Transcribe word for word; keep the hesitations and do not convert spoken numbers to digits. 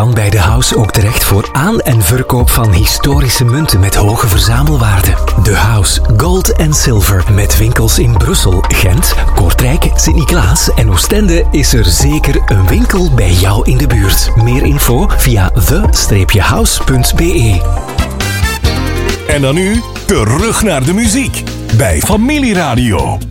kan bij The House ook terecht voor aan- en verkoop van historische munten met hoge verzamelwaarde. The House, Gold and Silver, met winkels in Brussel, Gent, Kortrijk, Sint-Niklaas en Oostende is er zeker een winkel bij jou in de buurt. Meer info via the house punt b e. En dan nu terug naar de muziek bij Familieradio.